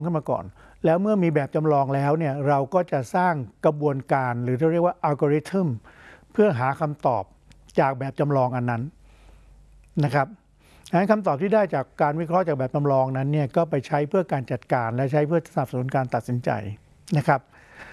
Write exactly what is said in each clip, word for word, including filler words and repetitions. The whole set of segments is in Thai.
ขึ้นมาก่อนแล้วเมื่อมีแบบจำลองแล้วเนี่ยเราก็จะสร้างกระบวนการหรือที่เรียกว่าอัลกอริทึมเพื่อหาคำตอบจากแบบจำลองอันนั้นนะครับดังนั้นคำตอบที่ได้จากการวิเคราะห์จากแบบจำลองนั้นเนี่ยก็ไปใช้เพื่อการจัดการและใช้เพื่อสนับสนุนการตัดสินใจนะครับ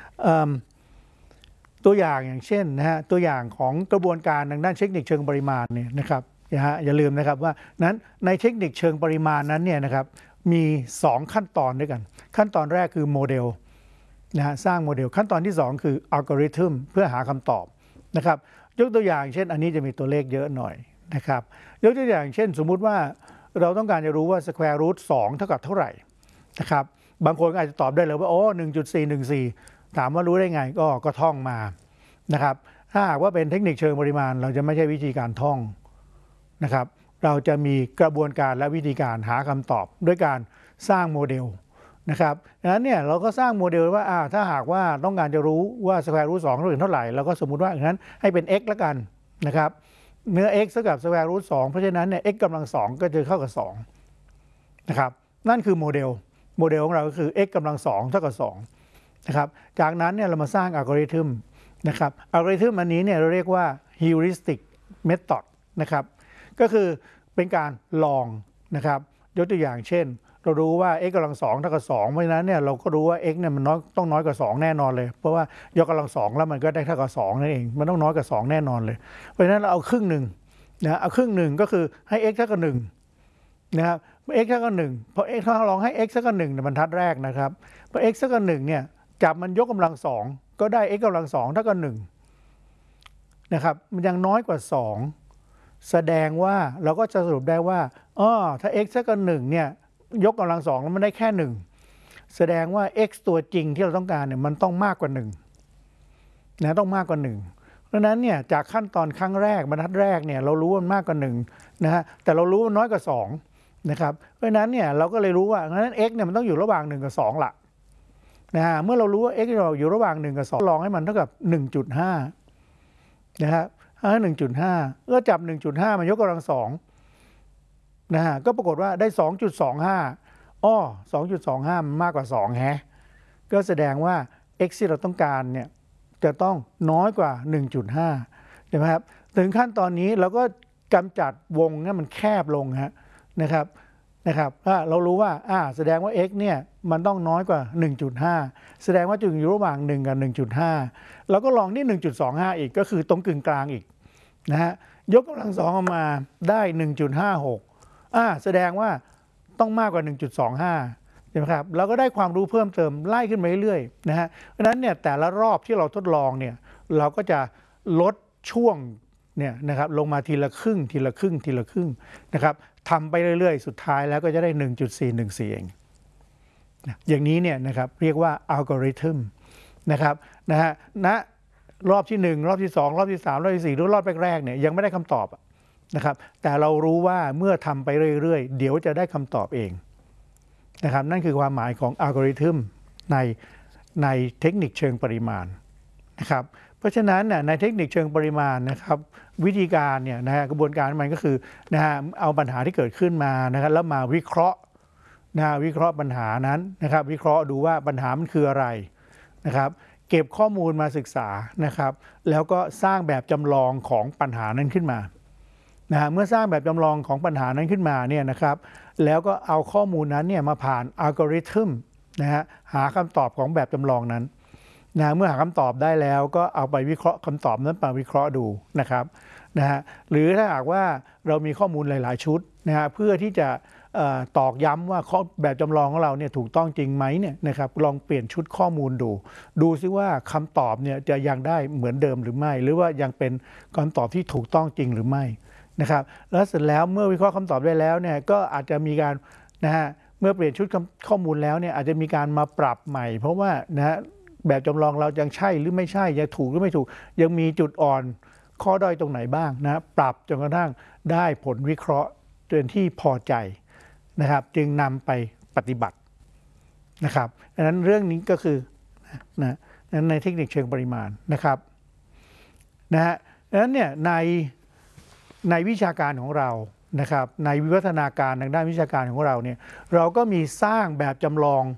ตัวอย่างอย่างเช่นนะฮะตัวอย่างของกระบวนการทางด้านเทคนิคเชิงปริมาณเนี่ยนะครับนะฮะอย่าลืมนะครับว่านั้นในเทคนิคเชิงปริมาณนั้นเนี่ยนะครับมีสองขั้นตอนด้วยกันขั้นตอนแรกคือโมเดลนะฮะสร้างโมเดลขั้นตอนที่สองคืออัลกอริทึมเพื่อหาคำตอบนะครับยกตัวอย่างเช่นอันนี้จะมีตัวเลขเยอะหน่อยนะครับยกตัวอย่างเช่นสมมุติว่าเราต้องการจะรู้ว่า square root สองเท่ากับเท่าไหร่นะครับบางคนอาจจะตอบได้เลยว่าโอ้ หนึ่งจุดสี่หนึ่งสี่ ถามว่ารู้ได้ไงก็ก็ท่องมานะครับถ้าหากว่าเป็นเทคนิคเชิงปริมาณเราจะไม่ใช่วิธีการท่องนะครับเราจะมีกระบวนการและวิธีการหาคำตอบด้วยการสร้างโมเดลนะครับดังนั้นเนี่ยเราก็สร้างโมเดลว่าถ้าหากว่าต้องการจะรู้ว่า square root สองเท่าไหร่เราก็สมมุติว่าอย่างนั้นให้เป็น x แล้วกันนะครับเนื้อ x เท่ากับ square root สองเพราะฉะนั้นเนี่ย x กำลังสองก็จะเท่ากับสองนะครับนั่นคือโมเดลโมเดลของเราก็คือ x กำลังสองเท่ากับสองนะครับจากนั้นเนี่ยเรามาสร้างอัลกอริทึมนะครับอัลกอริทึมอันนี้เนี่ยเราเรียกว่า heuristic method นะครับก็คือเป็นการลองนะครับยกตัวอย่างเช่นเรารู้ว่า x กำลังสองเท่ากับสองเพราะฉะนั้นเนี่ยเราก็รู้ว่า x เนี่ยมันน้อยต้องน้อยกว่าสองแน่นอนเลยเพราะว่ายกกำลังสองแล้วมันก็ได้เท่ากับสองนั่นเองมันต้องน้อยกว่าสองแน่นอนเลยเพราะฉะนั้นเราเอาครึ่งหนึ่งนะเอาครึ่งหนึ่งก็คือให้ x เท่ากับหนึ่งนะครับ x เท่ากับหนึ่งพอ x ถ้าลองให้ x เท่ากับหนึ่งในบรรทัดแรกนะครับพอ x เท่ากับหนึ่งเนี่ยจับมันยกกำลังสองก็ได้ x กำลังสองเท่ากับหนึ่งนะครับมันยังน้อยกว่าสองแสดงว่าเราก็จะสรุปได้ว่าอ๋อถ้า x เท่ากับหนึ่งเนี่ยยกกำลังสองแล้วมันได้แค่หนึ่งแสดงว่า x ตัวจริงที่เราต้องการเนี่ยมันต้องมากกว่าหนึ่งนะต้องมากกว่าหนึ่งเพราะฉะนั้นเนี่ยจากขั้นตอนครั้งแรกบรรทัดแรกเนี่ยเรารู้ว่ามันมากกว่าหนึ่งนะฮะแต่เรารู้ว่าน้อยกว่าสองนะครับเพราะฉะนั้นเนี่ยเราก็เลยรู้ว่างั้น x เนี่ยมันต้องอยู่ระหว่างหนึ่งกับสองละนะฮะเมื่อเรารู้ว่า x อยู่ระหว่างหนึ่งกับสองลองให้มันเท่ากับ หนึ่งจุดห้า นะครับให้ หนึ่งจุดห้า ก็จับ หนึ่งจุดห้า มายกกำลังสองนะฮะก็ปรากฏว่าได้ สองจุดสองห้า อ้อ สองจุดสองห้า มันมากกว่าสองแฮะก็แสดงว่า x ที่เราต้องการเนี่ยจะต้องน้อยกว่า หนึ่งจุดห้า ใช่ไหมครับถึงขั้นตอนนี้เราก็กำจัดวงให้มันแคบลงฮะนะครับนะครับเรารู้ว่าอ่าแสดงว่า x เนี่ยมันต้องน้อยกว่า หนึ่งจุดห้า แสดงว่าจึงอยู่ระหว่างหนึ่งกับ หนึ่งจุดห้า เราก็ลองที่ หนึ่งจุดสองห้า อีกก็คือตรงกึ่งกลางอีกนะฮะยกกำลังสองออกมาได้ หนึ่งจุดห้าหก อ่าแสดงว่าต้องมากกว่า หนึ่งจุดสองห้า ใช่ไหมครับเราก็ได้ความรู้เพิ่มเติมไล่ขึ้นมาเรื่อยๆนะฮะเพราะฉะนั้นเนี่ยแต่ละรอบที่เราทดลองเนี่ยเราก็จะลดช่วงเนี่ยนะครับลงมาทีละครึ่งทีละครึ่งทีละครึ่งนะครับทำไปเรื่อยๆสุดท้ายแล้วก็จะได้ หนึ่งจุดสี่หนึ่งสี่ เองอย่างนี้เนี่ยนะครับเรียกว่าอัลกอริทึมนะครับนะฮะณรอบที่หนึ่งรอบที่สองรอบที่สามรอบที่สี่หรือรอบแรกๆเนี่ยยังไม่ได้คำตอบนะครับแต่เรารู้ว่าเมื่อทำไปเรื่อยๆเดี๋ยวจะได้คำตอบเองนะครับนั่นคือความหมายของอัลกอริทึมในในเทคนิคเชิงปริมาณนะครับเพราะฉะนั้นในเทคนิคเชิงปริมาณนะครับวิธีการเนี่ยนะฮะกระบวนการมันก็คือนะฮะเอาปัญหาที่เกิดขึ้นมานะครับแล้วมาวิเคราะห์นะวิเคราะห์ปัญหานั้นนะครับวิเคราะห์ดูว่าปัญหามันคืออะไรนะครับเก็บข้อมูลมาศึกษานะครับแล้วก็สร้างแบบจำลองของปัญหานั้นขึ้นมานะฮะเมื่อสร้างแบบจำลองของปัญหานั้นขึ้นมาเนี่ยนะครับแล้วก็เอาข้อมูลนั้นเนี่ยมาผ่านอัลกอริทึมนะฮะหาคำตอบของแบบจำลองนั้นนะเมื่อหาคำตอบได้แล้วก็เอาไปวิเคราะห์คำตอบนั้นมาวิเคราะห์ดูนะครับนะฮะหรือถ้าหากว่าเรามีข้อมูลหลายๆชุดนะฮะเพื่อที่จะตอกย้ำว่าแบบจำลองของเราเนี่ยถูกต้องจริงไหมเนี่ยนะครับลองเปลี่ยนชุดข้อมูลดูดูซิว่าคำตอบเนี่ยจะยังได้เหมือนเดิมหรือไม่หรือว่ายังเป็นคำตอบที่ถูกต้องจริงหรือไม่นะครับแล้วเสร็จแล้วเมื่อวิเคราะห์คำตอบได้แล้วเนี่ยก็อาจจะมีการนะฮะเมื่อเปลี่ยนชุดข้อมูลแล้วเนี่ยอาจจะมีการมาปรับใหม่เพราะว่านะฮะแบบจำลองเรายังใช่หรือไม่ใช่ยังถูกหรือไม่ถูกยังมีจุดอ่อนข้อด้อยตรงไหนบ้างนะปรับจนกระทั่งได้ผลวิเคราะห์จนที่พอใจนะครับจึงนำไปปฏิบัตินะครับดังนั้นเรื่องนี้ก็คือนะในเทคนิคเชิงปริมาณนะครับนะฮะดังนั้นเนี่ยในในวิชาการของเรานะครับในวิวัฒนาการทางด้านวิชาการของเราเนี่ยเราก็มีสร้างแบบจำลอง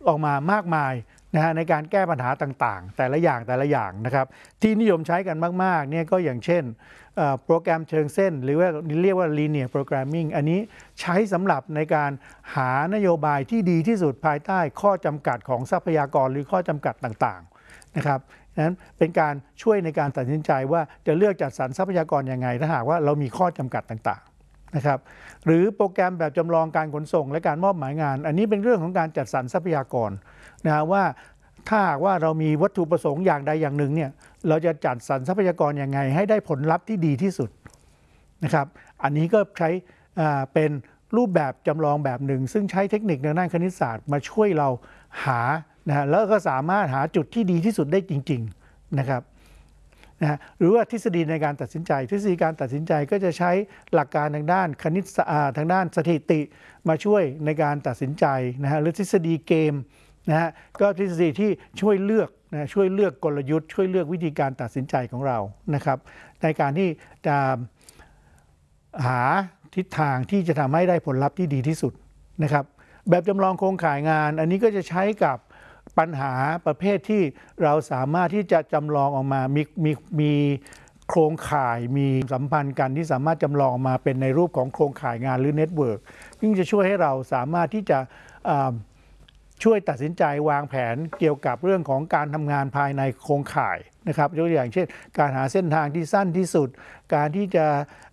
ออกมามากมายนะฮะในการแก้ปัญหาต่างๆแต่ละอย่างแต่ละอย่างนะครับที่นิยมใช้กันมากๆเนี่ยก็อย่างเช่นโปรแกรมเชิงเส้นหรือว่าเรียกว่า linear programming อันนี้ใช้สำหรับในการหานโยบายที่ดีที่สุดภายใต้ข้อจำกัดของทรัพยากรหรือข้อจำกัดต่างๆนะครับนั้นเป็นการช่วยในการตัดสินใจว่าจะเลือกจัดสรรทรัพยากรยังไงถ้าหากว่าเรามีข้อจำกัดต่างๆนะครับหรือโปรแกรมแบบจำลองการขนส่งและการมอบหมายงานอันนี้เป็นเรื่องของการจัดสรรทรัพยากรนะว่าถ้าหากว่าเรามีวัตถุประสงค์อย่างใดอย่างหนึ่งเนี่ยเราจะจัดสรรทรัพยากรยังไงให้ได้ผลลัพธ์ที่ดีที่สุดนะครับอันนี้ก็ใช้เป็นรูปแบบจำลองแบบหนึ่งซึ่งใช้เทคนิคทางด้านคณิตศาสตร์มาช่วยเราหานะแล้วก็สามารถหาจุดที่ดีที่สุดได้จริงๆนะครับนะหรือว่าทฤษฎีในการตัดสินใจทฤษฎีการตัดสินใจก็จะใช้หลักการทางด้านคณิตทางด้านสถิติมาช่วยในการตัดสินใจนะฮะหรือทฤษฎีเกมนะฮะก็ทฤษฎีที่ช่วยเลือกนะช่วยเลือกกลยุทธ์ช่วยเลือกวิธีการตัดสินใจของเรานะครับในการที่จะหาทิศทางที่จะทำให้ได้ผลลัพธ์ที่ดีที่สุดนะครับแบบจำลองโครงข่ายงานอันนี้ก็จะใช้กับปัญหาประเภทที่เราสามารถที่จะจำลองออกมามีมีมีโครงข่ายมีสัมพันธ์กันที่สามารถจำลองออกมาเป็นในรูปของโครงข่ายงานหรือเน็ตเวิร์กซึ่งจะช่วยให้เราสามารถที่จะช่วยตัดสินใจวางแผนเกี่ยวกับเรื่องของการทำงานภายในโครงข่ายนะครับยกตัวอย่างเช่นการหาเส้นทางที่สั้นที่สุดการที่จะ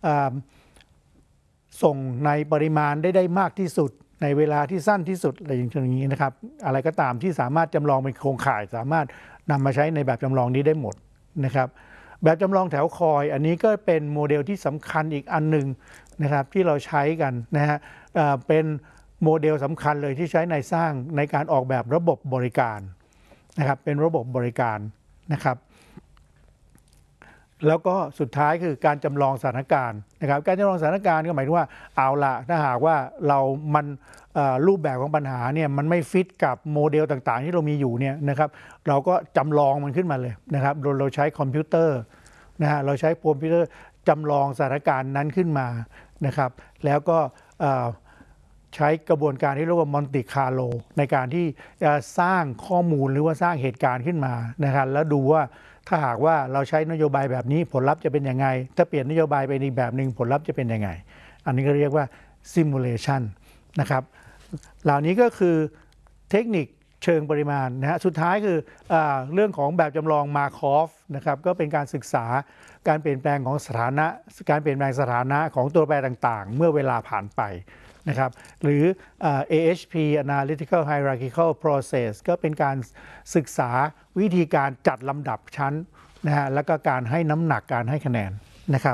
ส่งในปริมาณได้ได้มากที่สุดในเวลาที่สั้นที่สุดอะไรอย่างนี้นะครับอะไรก็ตามที่สามารถจำลองเป็นโครงข่ายสามารถนำมาใช้ในแบบจำลองนี้ได้หมดนะครับแบบจำลองแถวคอยอันนี้ก็เป็นโมเดลที่สำคัญอีกอันหนึ่งนะครับที่เราใช้กันนะฮะเป็นโมเดลสำคัญเลยที่ใช้ในสร้างในการออกแบบระบบบริการนะครับเป็นระบบบริการนะครับแล้วก็สุดท้ายคือการจำลองสถานการณ์นะครับการจำลองสถานการณ์ก็หมายถึงว่าเอาละถ้าหากว่าเรามันรูปแบบของปัญหาเนี่ยมันไม่ฟิตกับโมเดลต่างๆที่เรามีอยู่เนี่ยนะครับเราก็จำลองมันขึ้นมาเลยนะครับโดยเราใช้คอมพิวเตอร์นะฮะเราใช้คอมพิวเตอร์จำลองสถานการณ์นั้นขึ้นมานะครับแล้วก็ใช้กระบวนการที่เรียกว่ามอนติคาร์โลในการที่จะสร้างข้อมูลหรือว่าสร้างเหตุการณ์ขึ้นมานะครับแล้วดูว่าถ้าหากว่าเราใช้นโยบายแบบนี้ผลลัพธ์จะเป็นยังไงถ้าเปลี่ยนนโยบายไปอีกแบบหนึ่งผลลัพธ์จะเป็นยังไงอันนี้ก็เรียกว่าซิมูเลชันนะครับเหล่านี้ก็คือเทคนิคเชิงปริมาณนะฮะสุดท้ายคือเอเรื่องของแบบจำลองมาคอฟนะครับก็เป็นการศึกษาการเปลี่ยนแปลงของสถานะการเปลี่ยนแปลงสถานะของตัวแปรต่างๆเมื่อเวลาผ่านไปนะครับหรือ เอ เอ เอช พี Analytical Hierarchical Process ก็เป็นการศึกษาวิธีการจัดลำดับชั้นนะฮะแล้วก็การให้น้ำหนักการให้คะแนนนะครับ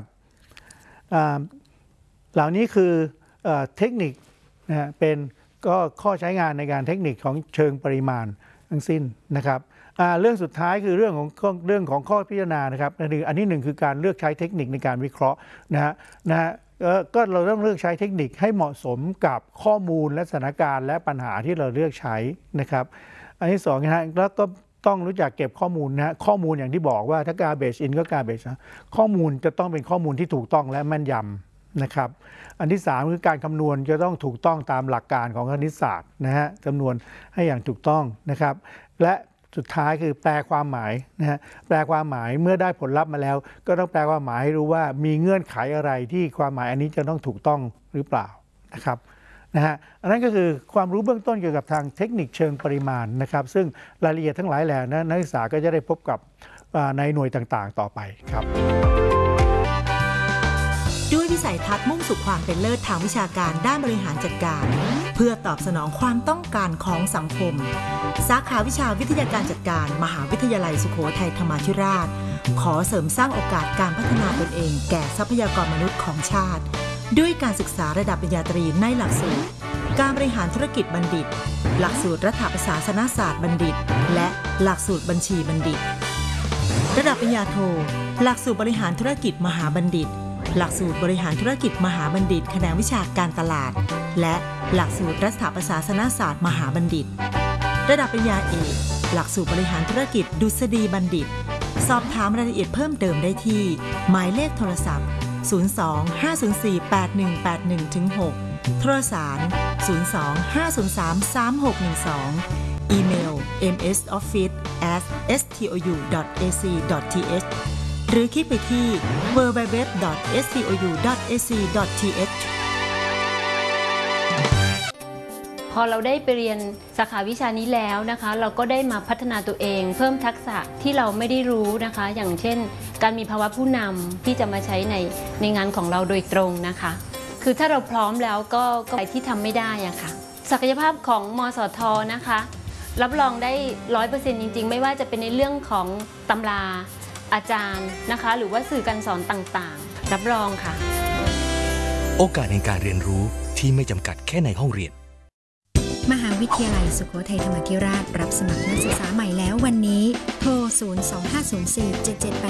เหล่านี้คือเอเทคนิคนะฮะเป็นก็ข้อใช้งานในการเทคนิคของเชิงปริมาณทั้งสิ้นนะครับเรื่องสุดท้ายคือเรื่องของเรื่องของข้อพิจารณานะครับอันที่หนึ่งคือการเลือกใช้เทคนิคในการวิเคราะห์นะฮะนะฮะก็เราต้องเลือกใช้เทคนิคให้เหมาะสมกับข้อมูลและสถานการณ์และปัญหาที่เราเลือกใช้นะครับอันที่สองนะฮะแล้วก็ต้องรู้จักเก็บข้อมูลนะฮะข้อมูลอย่างที่บอกว่าถ้า garbage in ก็ garbage นะข้อมูลจะต้องเป็นข้อมูลที่ถูกต้องและแม่นยำนะครับอันที่สามคือการคำนวณจะต้องถูกต้องตามหลักการของคณิตศาสตร์นะฮะคำนวณให้อย่างถูกต้องนะครับและสุดท้ายคือแปลความหมายนะฮะแปลความหมายเมื่อได้ผลลัพธ์มาแล้วก็ต้องแปลความหมายให้รู้ว่ามีเงื่อนไขอะไรที่ความหมายอันนี้จะต้องถูกต้องหรือเปล่านะครับนะฮะอันนั้นก็คือความรู้เบื้องต้นเกี่ยวกับทางเทคนิคเชิงปริมาณนะครับซึ่งรายละเอียดทั้งหลายแหล่นั้นนักศึกษาก็จะได้พบกับในหน่วยต่างๆต่อไปครับด้วยวิสัยทัศน์มุ่งสู่ความเป็นเลิศทางวิชาการด้านบริหารจัดการเพื่อตอบสนองความต้องการของสังคมสาขาวิชาวิทยาการจัดการมหาวิทยาลัยสุโขทัยธรรมาธิราชขอเสริมสร้างโอกาสการพัฒนาตนเองแก่ทรัพยากรมนุษย์ของชาติด้วยการศึกษาระดับปริญญาตรีในหลักสูตรการบริหารธุรกิจบัณฑิตหลักสูตรรัฐประศาสนศาสตร์บัณฑิตและหลักสูตรบัญชีบัณฑิตระดับปริญญาโทหลักสูตรบริหารธุรกิจมหาบัณฑิตหลักสูตรบริหารธุรกิจมหาบัณฑิตแขนงวิชาการตลาดและหลักสูตรรัฐประศาสนศาสตร์มหาบัณฑิตระดับปริญญาเอกหลักสูตรบริหารธุรกิจดุษฎีบัณฑิตสอบถามรายละเอียดเพิ่มเติมได้ที่หมายเลขโทรศัพท์ศูนย์ สอง ห้า ศูนย์ สี่ แปด หนึ่ง แปด หนึ่ง หกโทรสาร ศูนย์ สอง ห้า ศูนย์ สาม สาม หก หนึ่ง สอง อีเมล เอ็ม เอส ออฟฟิศ แอท เอส ที โอ ยู ดอท เอ ซี ดอท ที เอช หรือคลิกไปที่ ดับเบิลยู ดับเบิลยู ดับเบิลยู ดอท เอส ที โอ ยู ดอท เอ ซี ดอท ที เอชพอเราได้ไปเรียนสาขาวิชานี้แล้วนะคะเราก็ได้มาพัฒนาตัวเองเพิ่มทักษะที่เราไม่ได้รู้นะคะอย่างเช่นการมีภาวะผู้นำที่จะมาใช้ในในงานของเราโดยตรงนะคะคือถ้าเราพร้อมแล้วก็ก็อะไรที่ทำไม่ได้อะค่ะศักยภาพของมสท.นะคะรับรองได้ ร้อยเปอร์เซ็นต์ จริงๆไม่ว่าจะเป็นในเรื่องของตำราอาจารย์นะคะหรือว่าสื่อการสอนต่างๆรับรองค่ะโอกาสในการเรียนรู้ที่ไม่จำกัดแค่ในห้องเรียนมหาวิทยาลัยสุโขทัยธรรมาธิราชรับสมัครนักศึกษาใหม่แล้ววันนี้โทร ศูนย์ สอง ห้า ศูนย์ สี่ เจ็ด เจ็ด แปด